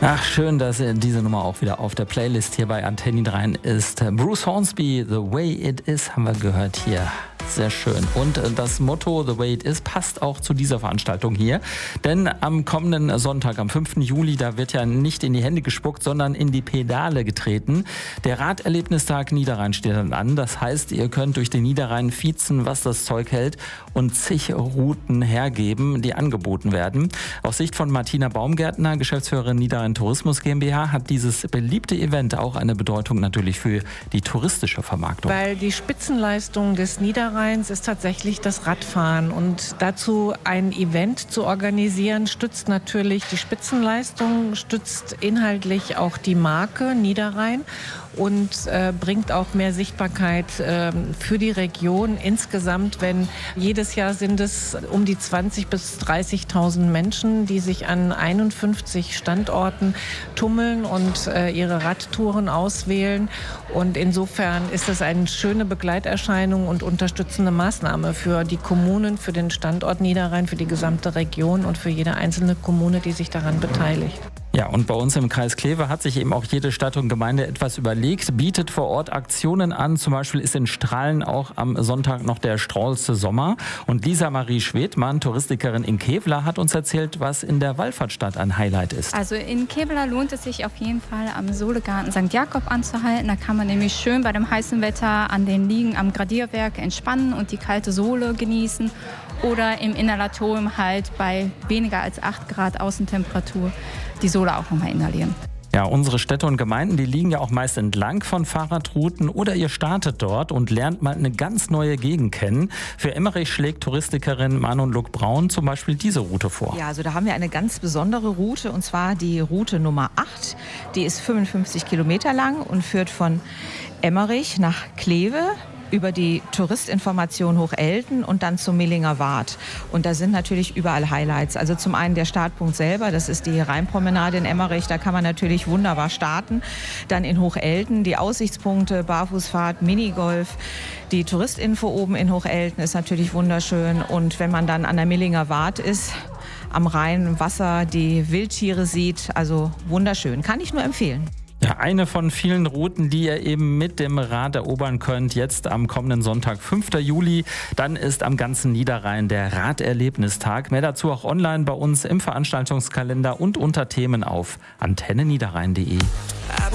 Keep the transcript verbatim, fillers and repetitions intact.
Ach, schön, dass diese Nummer auch wieder auf der Playlist hier bei Antenne Niederrhein ist. Bruce Hornsby, The Way It Is, haben wir gehört hier. Sehr schön. Und das Motto The Way It Is passt auch zu dieser Veranstaltung hier. Denn am kommenden Sonntag, am fünften Juli, da wird ja nicht in die Hände gespuckt, sondern in die Pedale getreten. Der Raderlebnistag Niederrhein steht dann an. Das heißt, ihr könnt durch den Niederrhein fiezen, was das Zeug hält, und zig Routen hergeben, die angeboten werden. Aus Sicht von Martina Baumgärtner, Geschäftsführerin Niederrhein Tourismus GmbH, hat dieses beliebte Event auch eine Bedeutung natürlich für die touristische Vermarktung. Weil die Spitzenleistung des Niederrheins ist tatsächlich das Radfahren. Und dazu ein Event zu organisieren, stützt natürlich die Spitzenleistung, stützt inhaltlich auch die Marke Niederrhein und äh, bringt auch mehr Sichtbarkeit äh, für die Region insgesamt. Wenn jedes Jahr sind es um die zwanzigtausend bis dreißigtausend Menschen, die sich an einundfünfzig Standorten tummeln und äh, ihre Radtouren auswählen. Und insofern ist es eine schöne Begleiterscheinung und unterstützende Maßnahme für die Kommunen, für den Standort Niederrhein, für die gesamte Region und für jede einzelne Kommune, die sich daran beteiligt. Ja, und bei uns im Kreis Kleve hat sich eben auch jede Stadt und Gemeinde etwas überlegt, bietet vor Ort Aktionen an. Zum Beispiel ist in Strahlen auch am Sonntag noch der Strollste Sommer. Und Lisa Marie Schwedmann, Touristikerin in Kevela, hat uns erzählt, was in der Wallfahrtsstadt ein Highlight ist. Also in Kevela lohnt es sich auf jeden Fall, am Sohlegarten Sankt Jakob anzuhalten. Da kann man nämlich schön bei dem heißen Wetter an den Liegen am Gradierwerk entspannen und die kalte Sohle genießen. Oder im Inhalatorium halt bei weniger als acht Grad Außentemperatur die Sohle auch nochmal inhalieren. Ja, unsere Städte und Gemeinden, die liegen ja auch meist entlang von Fahrradrouten oder ihr startet dort und lernt mal eine ganz neue Gegend kennen. Für Emmerich schlägt Touristikerin Manon Luck Braun zum Beispiel diese Route vor. Ja, also da haben wir eine ganz besondere Route und zwar die Route Nummer acht. Die ist fünfundfünfzig Kilometer lang und führt von Emmerich nach Kleve über die Touristinformation Hochelten und dann zum Millinger Wart. Und da sind natürlich überall Highlights. Also zum einen der Startpunkt selber, das ist die Rheinpromenade in Emmerich, da kann man natürlich wunderbar starten. Dann in Hochelten die Aussichtspunkte, Barfußfahrt, Minigolf. Die Touristinfo oben in Hochelten ist natürlich wunderschön. Und wenn man dann an der Millinger Wart ist, am Rhein im Wasser die Wildtiere sieht, also wunderschön. Kann ich nur empfehlen. Ja, eine von vielen Routen, die ihr eben mit dem Rad erobern könnt, jetzt am kommenden Sonntag, fünften Juli. Dann ist am ganzen Niederrhein der Raderlebnistag. Mehr dazu auch online bei uns im Veranstaltungskalender und unter Themen auf antenne niederrhein punkt de.